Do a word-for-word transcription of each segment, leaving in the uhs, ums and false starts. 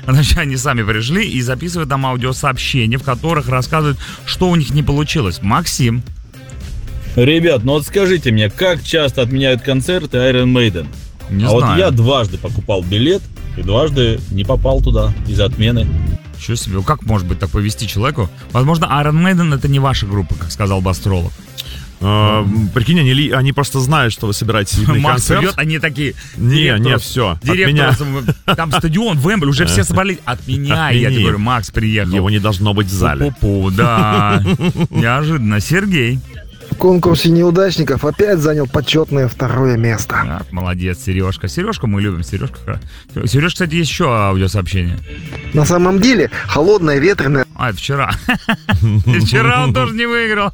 Значит, они сами пришли и записывают там аудиосообщения, в которых рассказывают, что у них не получилось. Максим. Ребят, ну вот скажите мне, как часто отменяют концерты Iron Maiden? Не а знаю. вот я дважды покупал билет и дважды не попал туда из-за отмены. Чего себе, как может быть так повести человеку? Возможно, Iron Maiden это не ваша группа, как сказал бы астролог. Uh, прикинь, они, они просто знают, что вы собираетесь на Макс концерт. придет, они такие... Не, не, все, Директор, там стадион, Вэмбли, уже все собрались. Отменяй, я тебе говорю, Макс приехал. Его не должно быть в зале. Пу-пу-пу, да. Неожиданно. Сергей. В конкурсе неудачников опять занял почетное второе место. А, молодец, Сережка. Сережку мы любим. Сережка. Сереж, кстати, есть еще аудиосообщение. На самом деле, холодная ветреная... А, это вчера. Вчера он тоже не выиграл.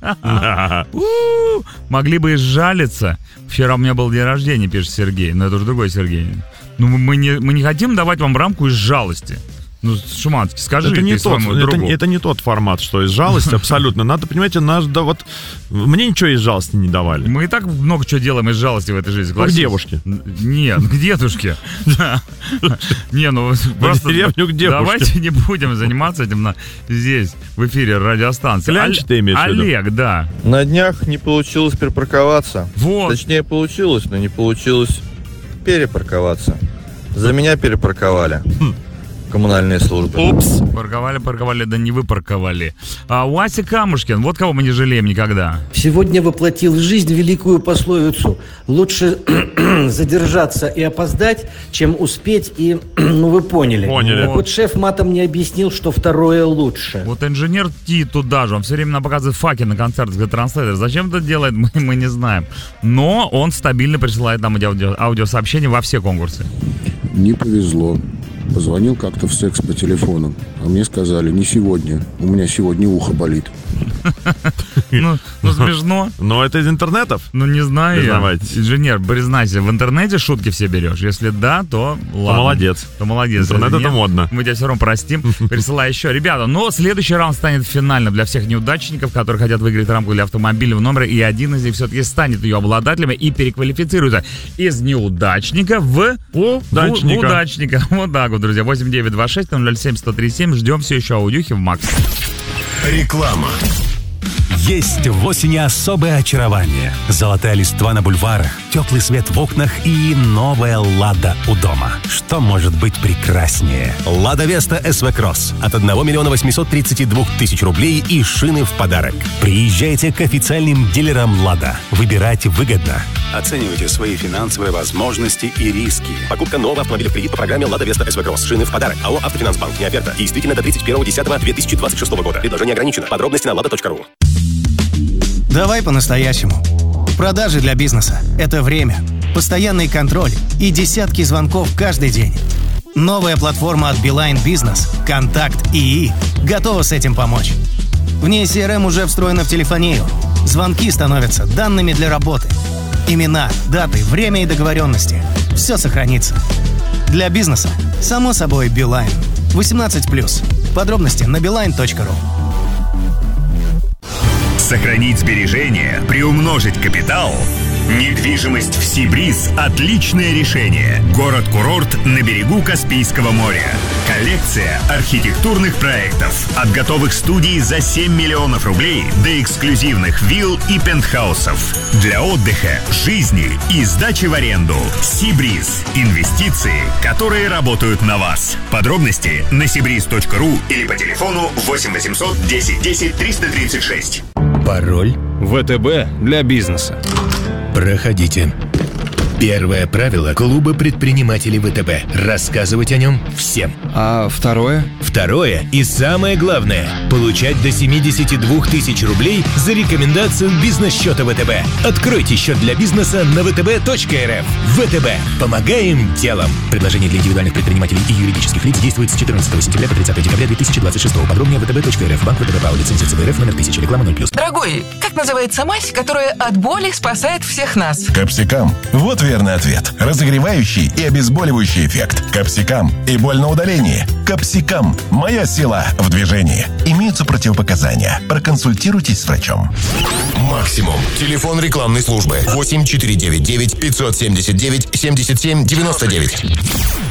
Могли бы и сжалиться. Вчера у меня был день рождения, пишет Сергей. Но это уже другой Сергей. Ну, мы не, мы не хотим давать вам рамку из жалости. Ну, Шуманский, скажи это не ты тот, своему это, другу. это не тот формат, что из жалости, абсолютно. Надо, понимаете, наш, да вот, мне ничего из жалости не давали. Мы и так много чего делаем из жалости в этой жизни. К девушке. Нет, к дедушке. Не, ну просто давайте не будем заниматься этим здесь, в эфире радиостанции. Олег, да. На днях не получилось перепарковаться. Вот. Точнее, получилось, но не получилось перепарковаться. За меня перепарковали. Коммунальные службы. Упс. Парковали, парковали, да не вы парковали. А Вася Камушкин, вот кого мы не жалеем никогда. Сегодня воплотил в жизнь великую пословицу. Лучше задержаться и опоздать, чем успеть и... Ну, вы поняли. Поняли. Вот. вот шеф матом не объяснил, что второе лучше. Вот инженер Ти туда же. Он все время нам показывает факи на концертах за транслейтер. Зачем это делает, мы, мы не знаем. Но он стабильно присылает нам аудио, аудиосообщения во все конкурсы. Не повезло. Позвонил как-то в секс по телефону, а мне сказали, не сегодня, у меня сегодня ухо болит. Ну, ну смешно. Но это из интернетов? Ну, не знаю я. Инженер, признайся, в интернете шутки все берешь? Если да, то ладно. То молодец. То молодец. Интернет это модно. Мы тебя все равно простим. Присылай еще. Ребята, но следующий раунд станет финальным для всех неудачников, которые хотят выиграть рамку для автомобильного номера, и один из них все-таки станет ее обладателем и переквалифицируется из неудачника в удачника. В удачника. Вот так вот, друзья. восемь девять два шесть ноль ноль семь сто три семь. Ждем все еще аудюхи в Макс. Реклама. Есть в осени особое очарование. Золотая листва на бульварах, теплый свет в окнах и новая «Лада» у дома. Что может быть прекраснее? «Лада Веста эс ви Кросс» от одного миллиона восемьсот тридцати двух тысяч рублей и шины в подарок. Приезжайте к официальным дилерам «Лада». Выбирайте выгодно. Оценивайте свои финансовые возможности и риски. Покупка нового автомобиля в кредит по программе «Лада Веста эс ви Кросс». Шины в подарок. АО «Автофинансбанк». Не оферта. Действительно до тридцать первого десятого две тысячи двадцать шестого года. Предложение ограничено. Подробности на лада точка ру. Давай по-настоящему. Продажи для бизнеса – это время, постоянный контроль и десятки звонков каждый день. Новая платформа от Beeline Business «Контакт ИИ» готова с этим помочь. В ней си эр эм уже встроена в телефонию. Звонки становятся данными для работы. Имена, даты, время и договоренности – все сохранится. Для бизнеса, само собой, Beeline. восемнадцать плюс. Подробности на билайн точка ру. Сохранить сбережения, приумножить капитал. Недвижимость в Сибриз – отличное решение. Город-курорт на берегу Каспийского моря. Коллекция архитектурных проектов. От готовых студий за семь миллионов рублей до эксклюзивных вилл и пентхаусов. Для отдыха, жизни и сдачи в аренду. Сибриз – инвестиции, которые работают на вас. Подробности на сибриз точка ру или по телефону восемь восемьсот десять десять триста тридцать шесть. Пароль ВТБ для бизнеса. Проходите. Первое правило клуба предпринимателей ВТБ. Рассказывать о нем всем. А второе? Второе и самое главное – получать до семьдесят два тысячи рублей за рекомендацию бизнес-счета ВТБ. Откройте счет для бизнеса на вэ тэ бэ точка эр эф. ВТБ. Помогаем делом. Предложение для индивидуальных предпринимателей и юридических лиц действует с четырнадцатого сентября по тридцатое декабря две тысячи двадцать шестого. Подробнее вэ тэ бэ точка эр эф. Банк ВТБ ПАО. Лицензия цэ бэ эр эф номер тысяча. Реклама ноль плюс. Дорогой, как называется мазь, которая от боли спасает всех нас? Капсикам. Вот верный ответ. Разогревающий и обезболивающий эффект. Капсикам и боль на удалении. Капсикам. Моя сила в движении. Имеются противопоказания. Проконсультируйтесь с врачом. Максимум. Телефон рекламной службы восемь четыре девять девять пятьсот семьдесят девять семьдесят семь девяносто девять.